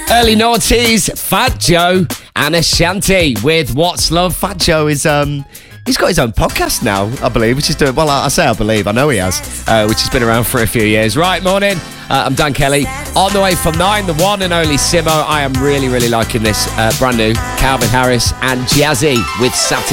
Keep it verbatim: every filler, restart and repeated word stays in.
Early noughties, Fat Joe and Ashanti with What's Love. Fat Joe is, um, he's got his own podcast now, I believe, which is doing, well, I, I say I believe, I know he has, uh, which has been around for a few years. Right, morning, uh, I'm Dan Kelly. On the way from nine, the one and only Simo. I am really, really liking this uh, brand new Calvin Harris and Jazzy with Satin.